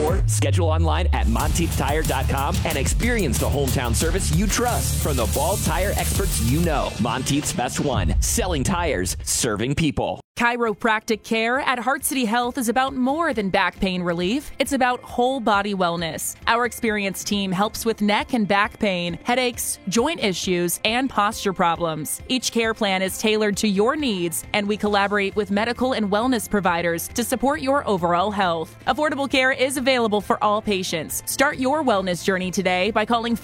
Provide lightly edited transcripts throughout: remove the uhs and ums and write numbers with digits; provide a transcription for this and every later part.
or schedule online at MonteithTire.com and experience the hometown service you trust from the Ball Tire experts you know. Monteith's Best One. Selling tires, serving people. Chiropractic care at Heart City Health is about more than back pain relief. It's about whole body wellness. Our experienced team helps with neck and back pain, headaches, joint issues, and posture problems. Each care plan is tailored to your needs, and we collaborate with medical and wellness providers to support your overall health. Affordable care is available for all patients. Start your wellness journey today by calling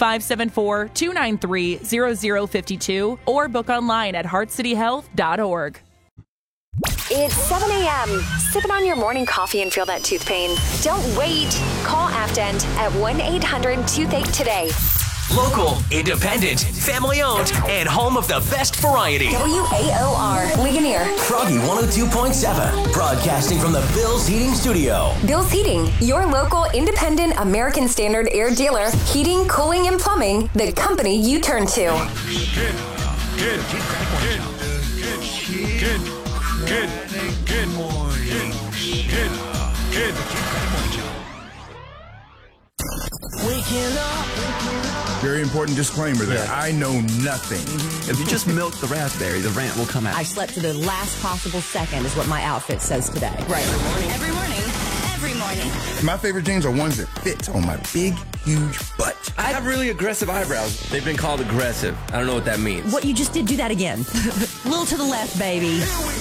574-293-0052 or book online at heartcityhealth.org. It's 7 a.m. Sipping on your morning coffee and feel that tooth pain? Don't wait. Call Afdent at 1-800-TOOTHACHE today. Local, independent, family-owned, and home of the best variety. WAOR, Ligonier. Froggy 102.7, broadcasting from the Bill's Heating Studio. Bill's Heating, your local independent American Standard air dealer. Heating, cooling, and plumbing, the company you turn to. Good morning. Good. Waking up. Very important disclaimer there. Yeah. I know nothing. If you just milk the raspberry, the rant will come out. I slept to the last possible second is what my outfit says today. Right. Every morning. My favorite jeans are ones that fit on my big, huge butt. I have really aggressive eyebrows. They've been called aggressive. I don't know what that means. What you just did, do that again. Little to the left, baby.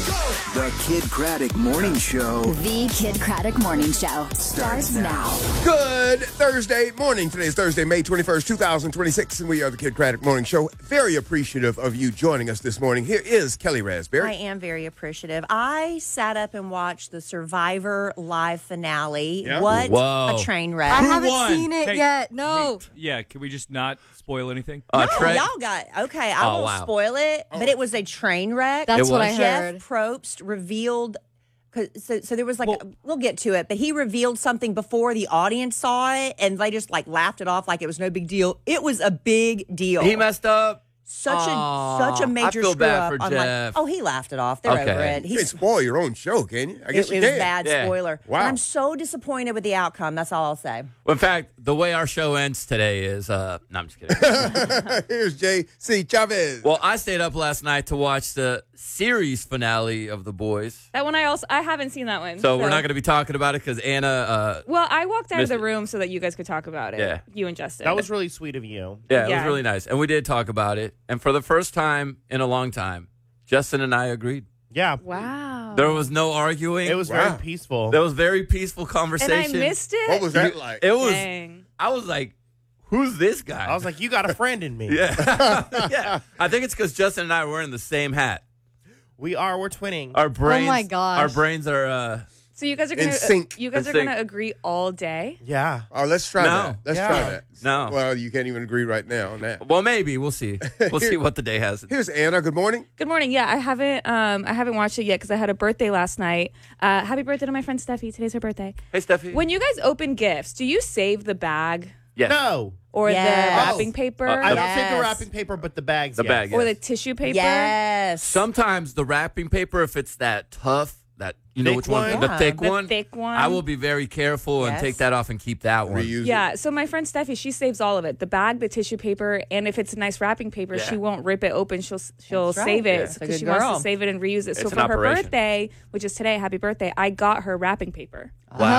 The Kid Craddock Morning Show. The Kid Craddock Morning Show starts now. Good Thursday morning. Today is Thursday, May 21st, 2026, and we are the Kid Craddock Morning Show. Very appreciative of you joining us this morning. Here is Kelly Raspberry. I am very appreciative. I sat up and watched the Survivor live finale. Yeah. What Whoa. a train wreck. I haven't seen it yet. No. Yeah, can we just not spoil anything? No, Trey? y'all got okay. I won't spoil it, but it was a train wreck. That's what I Jeff heard. Probst revealed. So there was we'll get to it, but he revealed something before the audience saw it, and they just laughed it off like it was no big deal. It was a big deal. He messed up. Such a major I feel screw bad up. for I'm Jeff. like, he laughed it off. They're over it. You can't spoil your own show, can you? I guess it you was can. bad spoiler. Wow. And I'm so disappointed with the outcome. That's all I'll say. Well, in fact, the way our show ends today is, no, I'm just kidding. Here's J.C. Chavez. Well, I stayed up last night to watch the series finale of The Boys. That one I haven't seen that one. So we're not going to be talking about it because Anna. Well, I walked out of missed the it. room so that you guys could talk about it. Yeah. You and Justin. That was really sweet of you. Yeah, it Yeah. was really nice. And we did talk about it. And for the first time in a long time, Justin and I agreed. Yeah. Wow. There was no arguing. It was very peaceful. There was very peaceful conversation. And I missed it. What was that like? It was. Dang. I was like, who's this guy? I was like, you got a friend in me. yeah. Yeah. I think it's because Justin and I were wearing the same hat. We're twinning. Our brains. my gosh. Our brains are. So you guys are In gonna sync. you guys In are gonna sync. agree all day? Yeah. Oh, let's try No. that. Let's Yeah. try that. No. Well, you can't even agree right now on that. Well, maybe we'll see. We'll see what the day has. Here's Anna. Good morning. Good morning. Yeah, I haven't watched it yet because I had a birthday last night. Happy birthday to my friend Steffi. Today's her birthday. Hey, Steffi. When you guys open gifts, do you save the bag Yes. No. or Yes. the wrapping paper I don't take the Yes. wrapping paper, but the bags. The yes. bag. or yes. the tissue paper? Yes. Sometimes the wrapping paper, if it's that tough, that you know Thick which one, one? the Yeah. thick The one. thick one. I will be very careful and Yes. take that off and keep that one. Reuse Yeah, so my friend Steffi, she saves all of it. The bag, the tissue paper, and if it's a nice wrapping paper, Yeah. she won't rip it open. She'll That's right. save Yeah. it That's a because good she wants girl. to save it and reuse it. So It's for an her operation. birthday, which is today, happy birthday, I got her wrapping paper.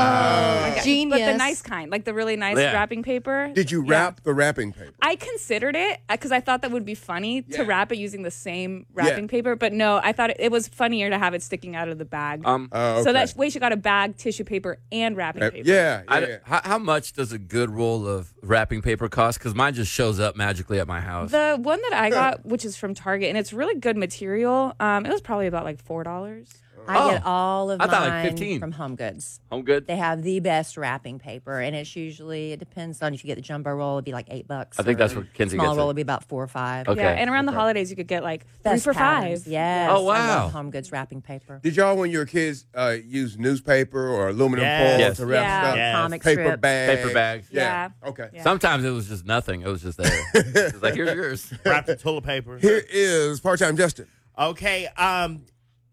Wow. Genius. But the nice kind, like the really nice Yeah. wrapping paper. Did you Yeah. wrap the wrapping paper? I considered it because I thought that would be funny Yeah. to wrap it using the same wrapping paper. But no, I thought it was funnier to have it sticking out of the bag. Oh, okay. So that way she got a bag, tissue paper, and wrapping paper. Yeah. How much does a good roll of wrapping paper cost? Because mine just shows up magically at my house. The one that I got, which is from Target, and it's really good material, it was probably about like $4. I get all of I thought mine like 15. from Home Goods. Home Good? They have the best wrapping paper, and it's usually, it depends on if you get the jumbo roll, it'd be like $8. I think that's what Kenzie Small gets roll it. would be about $4 or $5. Okay. Yeah, and around the holidays, you could get like Best 3 for patterns. $5. Yes. Oh, I wow. love Home Goods wrapping paper. Did y'all, when you were kids, use newspaper or aluminum Yes. foil Yes. to wrap Yeah. stuff? Yes. Comic Paper strips. bags. Paper bags. Yeah. Yeah. Okay. Yeah. Sometimes it was just nothing. It was just there. It's like, here's yours. Wrapped in toilet paper. Here is part-time Justin. Okay.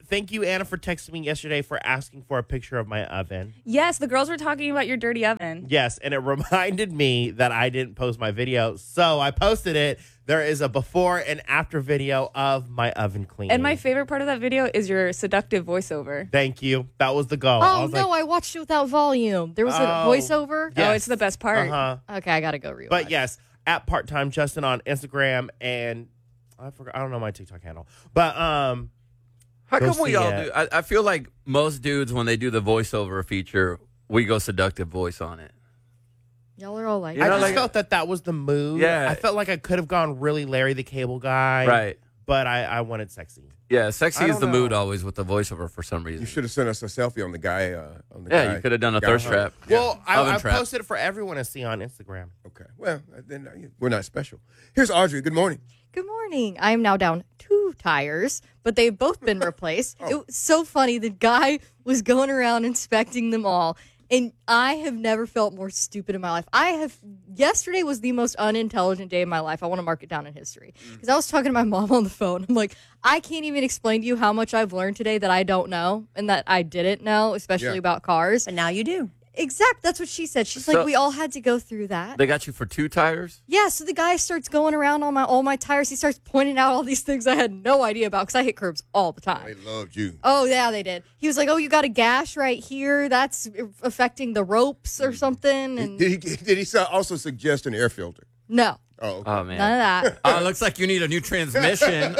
thank you, Anna, for texting me yesterday for asking for a picture of my oven. Yes, the girls were talking about your dirty oven. Yes, and it reminded me that I didn't post my video, so I posted it. There is a before and after video of my oven cleaning. And my favorite part of that video is your seductive voiceover. Thank you. That was the goal. Oh, no, I watched it without volume. There was a voiceover? Yes. Oh, it's the best part. Okay, I got to go rewatch. But yes, at Part-Time Justin on Instagram, and I don't know my TikTok handle. But how come we all do? I feel like most dudes, when they do the voiceover feature, we go seductive voice on it. Y'all are all like, I just felt that was the move. Yeah. I felt like I could have gone really Larry the Cable Guy. Right. But I wanted sexy. Yeah, sexy I is the don't mood know. always with the voiceover for some reason. You should have sent us a selfie on the guy. Yeah, you could have done a thirst trap. Well, Oven I trap. posted it for everyone to see on Instagram. Okay. Well, then we're not special. Here's Audrey. Good morning. Good morning. I am now down 2 tires, but they've both been replaced. It was so funny. The guy was going around inspecting them all, and I have never felt more stupid in my life. Yesterday was the most unintelligent day of my life. I want to mark it down in history. Because I was talking to my mom on the phone. I'm like, I can't even explain to you how much I've learned today that I don't know and that I didn't know, especially about cars. But now you do. Exact. That's what she said. She's like, we all had to go through that. They got you for 2 tires? Yeah, so the guy starts going around on all my tires. He starts pointing out all these things I had no idea about because I hit curbs all the time. They loved you. Oh, yeah, they did. He was like, oh, you got a gash right here. That's affecting the ropes or something. And Did he also suggest an air filter? no, Oh, okay. Oh, man. none of that. Oh, it looks like you need a new transmission.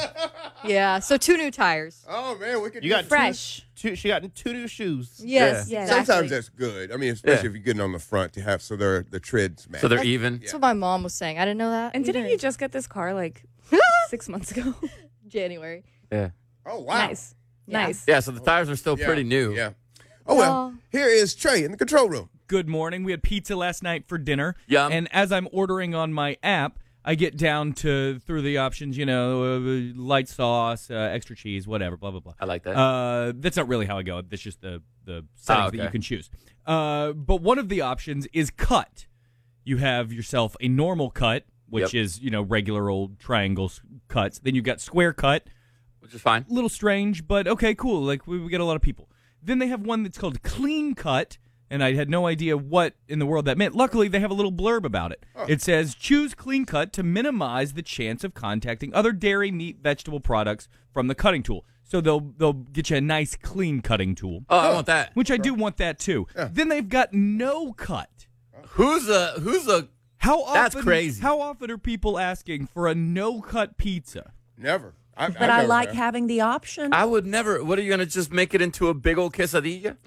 Yeah, so 2 new tires. Oh, man. We could You got Fresh. She got 2 new shoes. Yes, Yeah. exactly. Sometimes that's good. I mean, especially if you're getting on the front to have so the treads match. So they're even? That's what my mom was saying. I didn't know that. And didn't either. you just get this car like 6 months ago? January. Yeah. Oh, wow. Nice. Yeah. Nice. Yeah, so the tires are still Yeah. pretty new. Yeah. Oh, well. Here is Trey in the control room. Good morning. We had pizza last night for dinner. Yum. And as I'm ordering on my app, I get down through the options, light sauce, extra cheese, whatever, blah, blah, blah. I like that. That's not really how I go. That's just the settings that you okay. can choose. But one of the options is cut. You have yourself a normal cut, which is, regular old triangle cuts. Then you've got square cut. Which is fine. A little strange, but okay, cool. Like, we get a lot of people. Then they have one that's called clean cut, and I had no idea what in the world that meant. Luckily, they have a little blurb about it. Oh. It says, choose clean cut to minimize the chance of contacting other dairy, meat, vegetable products from the cutting tool. So they'll get you a nice clean cutting tool. Oh, I want that. Which I do want that, too. Yeah. Then they've got no cut. Who's a... How often, That's crazy. How often are people asking for a no-cut pizza? Never. But I like having the option. I would never. What, are you going to just make it into a big old quesadilla?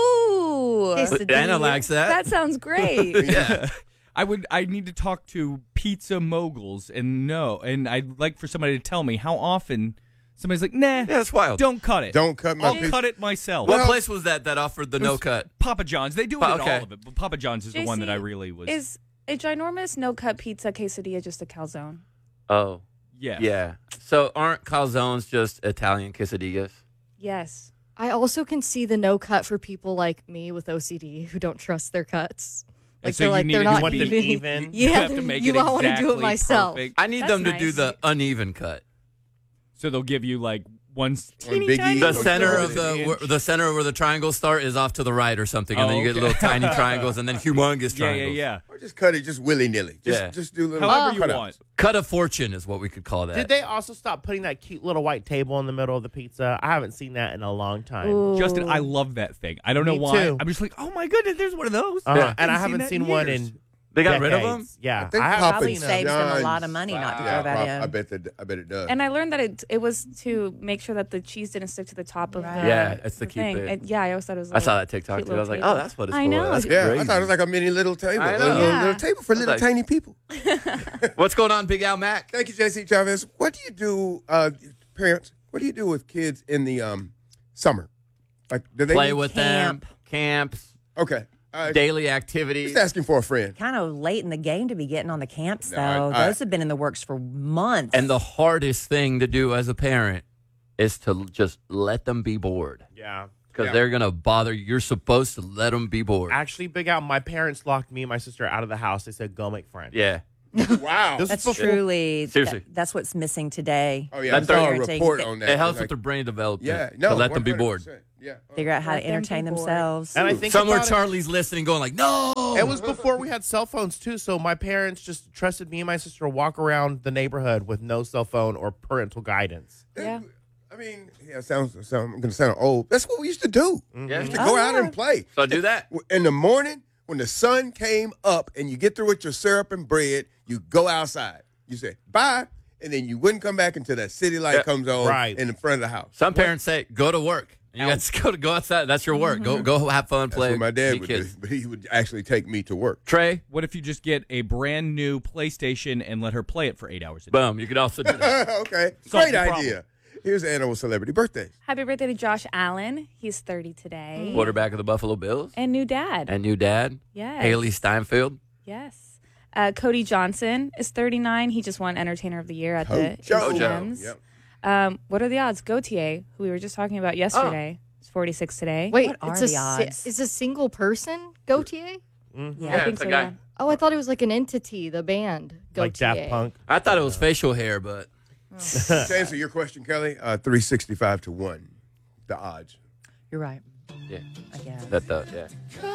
Ooh. Anna likes that. That sounds great. Yeah. I need to talk to pizza moguls and I'd like for somebody to tell me how often somebody's like, nah, yeah, that's wild. Don't cut it. Don't cut my I'll pizza. cut it myself. What place was that offered the no cut? Papa John's. They do it at okay. all of it, but Papa John's is the one that I really was. Is a ginormous no-cut pizza quesadilla just a calzone? Oh. Yeah. Yeah. So aren't calzones just Italian quesadillas? Yes. I also can see the no cut for people like me with OCD who don't trust their cuts. Like, so they're not want them even. even. Yeah, you have to make it I want to do it exactly myself. perfect. I need them to do the uneven cut. So they'll give you like one teeny biggie. tiny. The center of the center where the triangles start is off to the right or something, and then you get little tiny triangles, and then humongous triangles. Yeah. Or just cut it just willy-nilly. Just do little However you cutouts. want. Cut of fortune is what we could call that. Did they also stop putting that cute little white table in the middle of the pizza? I haven't seen that in a long time. Ooh. Justin, I love that thing. I don't know Me why. too. I'm just like, oh my goodness, there's one of those. And I haven't seen one in. They got rid of decades. them? Yeah, I think haven't Papa Probably seen saves them a John's- lot of money not to Yeah, throw that in. I bet it does. And I learned that it was to make sure that the cheese didn't stick to the top of the Yeah, it's to the keep thing. it. And I always thought it was. I saw that TikTok cute too. I was like, little oh, table. that's what it's I for. know. That's Yeah, crazy. I thought it was like a mini little table. I A know. little, Yeah. little table for little Like- tiny people. What's going on, Big Al Mac? Thank you, JC Chavez. What do you do, parents? What do you do with kids in the summer? Like, do they Play need with camp? them, camps, Okay. daily activities. Just asking for a friend. Kind of late in the game to be getting on the camps, No, though. I- Those have been in the works for months. And the hardest thing to do as a parent is to just let them be bored. Yeah. Because they're going to bother you. You're supposed to let them be bored. Actually, Big Al, my parents locked me and my sister out of the house. They said, go make friends. Yeah. Wow. That's truly, Seriously. that's what's missing today. Oh, yeah. I saw a report on that. It helps with their brain development. Yeah. To No, let them be bored. 100%. Yeah. Figure out how to entertain themselves. And I think Somewhere about it- Charlie's listening, going like, "No." It was before we had cell phones too, so my parents just trusted me and my sister to walk around the neighborhood with no cell phone or parental guidance. Yeah. I mean, yeah, I'm going to sound old. That's what we used to do. Yeah. We used to go out and play. So do that. In the morning, when the sun came up and you get through with your syrup and bread, you go outside. You say, bye. And then you wouldn't come back until that city light comes on in the front of the house. Some parents say, "Go to work." You got to go outside. That's your work. Go have fun, That's play. what my dad meet would kids. do. But he would actually take me to work. Trey, what if you just get a brand new PlayStation and let her play it for 8 hours a day? Boom. You could also do that. Okay. Solve Great the idea. problem. Here's Anna with celebrity birthdays. Happy birthday to Josh Allen. He's 30 today. Quarterback of the Buffalo Bills. And new dad. And new dad. Yes. Haley Steinfeld. Yes. Cody Johnson is 39. He just won Entertainer of the Year at the Jojo. ACMs. Yep. What are the odds? Gautier, who we were just talking about yesterday, is 46 today. Wait, What are it's the odds? It's a single person, Gautier? Yeah, I think it's so, a guy. yeah. Oh, I thought it was like an entity, the band. Like Gautier. Daft Punk. I thought it was facial hair, but To answer your question, Kelly, 365 to 1, the odds. You're right. yeah, I guess. yeah.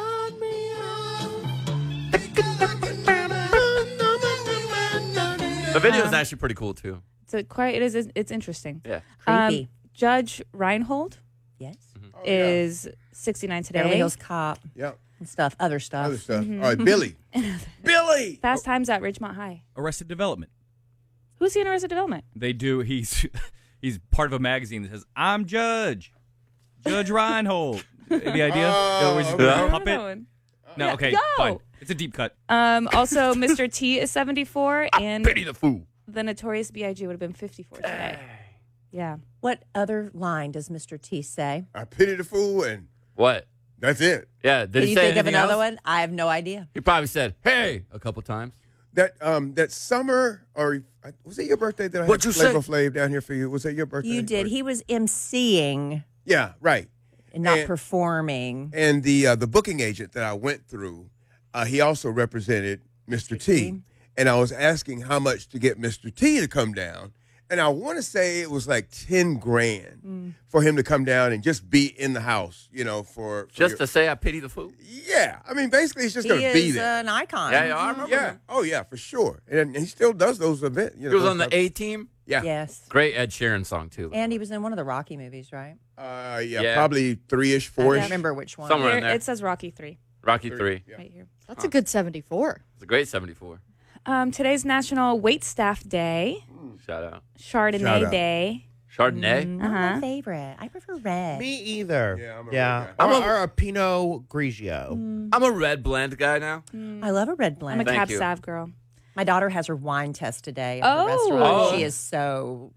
The video is actually pretty cool too. It's interesting. Yeah. Creepy. Judge Reinhold Yes. is 69 today. Beverly Hills Cop Yep. and stuff, other stuff. Other stuff. All right, Billy. Billy! Fast Times at Ridgemont High. Arrested Development. Who's he in Arrested Development? They do. He's part of a magazine that says, "I'm Judge Reinhold." Any idea? Oh, Where he's okay. a I don't know puppet? one. No, Yeah, okay, no. fine. It's a deep cut. Also, Mr. T is 74, and Pity the fool. the Notorious B.I.G. would have been 54 today. Yeah. What other line does Mr. T say? I pity the fool, and What? that's it. Yeah. Did Do he you say think of anything another else? one? I have no idea. He probably said, "Hey," a couple times. That summer, or was it your birthday that I What'd had you say? Flavor Flav down here for you? Was that your birthday? You did. Or- He was emceeing Yeah, right. and not And- performing. And the booking agent that I went through, he also represented Mr. T. And I was asking how much to get Mr. T to come down. And I want to say it was like 10 grand for him to come down and just be in the house, for Just your- to say, "I pity the fool." Yeah. I mean, basically, he's just He going to be is there. an icon. Yeah, I remember. Yeah. Oh, yeah, for sure. And he still does those events. He was on the A Team. Yeah. Yes. Great Ed Sheeran song too. And he was in one of the Rocky movies, right? Yeah, probably 3-ish, I 4-ish. can't remember which one. Somewhere in Here, there. it says Rocky 3 Rocky 3. right here. That's a good 74. It's a great 74. Today's National Waitstaff Day, Shout out. Chardonnay Shout out. Day. Chardonnay. Not my favorite. I prefer red. Me either. Yeah, I'm a yeah. red guy. Or a Pinot Grigio. I'm a red blend guy now. I love a red blend. I'm a Thank Cab you. Sav girl. My daughter has her wine test today at Oh. the restaurant. Oh. She is so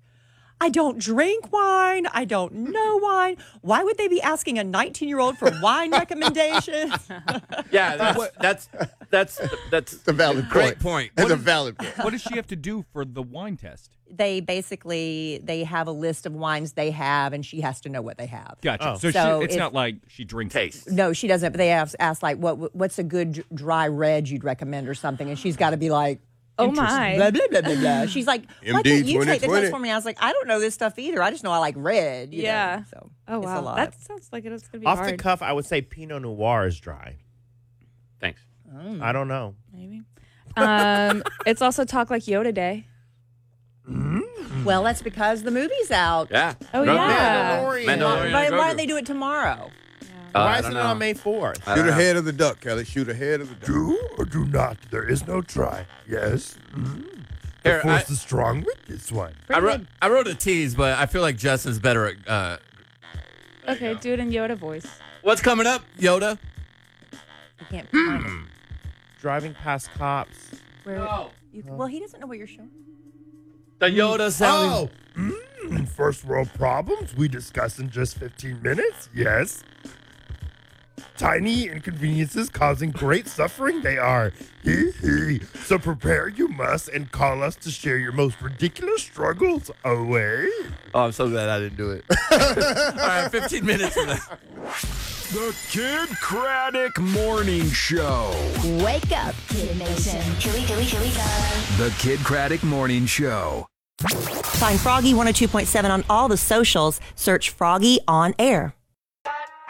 I don't drink wine. I don't know wine. Why would they be asking a 19-year-old for wine recommendations? Yeah, that's a valid great point. That's a valid point. What does she have to do for the wine test? They have a list of wines they have, and she has to know what they have. Gotcha. Oh. So it's not like she drinks Taste. No, she doesn't. But they ask like, what's a good dry red you'd recommend or something, and she's got to be like, Oh, interesting, my. blah blah blah blah blah. She's like, why MD can't you take the 2020. test for me? I was like, I don't know this stuff either. I just know I like red. you know, Yeah. so Oh, it's a wow. lot. That sounds like it's going to be Off hard. the cuff, I would say Pinot Noir is dry. Thanks. I don't know. Maybe. It's also Talk Like Yoda Day. Well, that's because the movie's out. Yeah. Oh, Grogu. yeah. Mandalorian. Why and don't Grogu. they do it tomorrow? Why I isn't don't it on know. May 4th? I Shoot don't know. ahead of the duck, Kelly. Shoot ahead of the duck. Do or do not. There is no try. Yes. Here, The force is strong with this one. I wrote a tease, but I feel like Justin's better at. Okay, do it in Yoda voice. What's coming up, Yoda? You can't find it. Driving past cops. Well, he doesn't know what you're showing. The Yoda sounding. First world problems we discuss in just 15 minutes? Yes. Tiny inconveniences causing great suffering they are. Hee hee. So prepare you must and call us to share your most ridiculous struggles away. Oh, I'm so glad I didn't do it. All right, 15 minutes from that. The Kid Craddock Morning Show. Wake up, Kid Nation. Here we go. The Kid Craddock Morning Show. Find Froggy 102.7 on all the socials. Search Froggy on Air.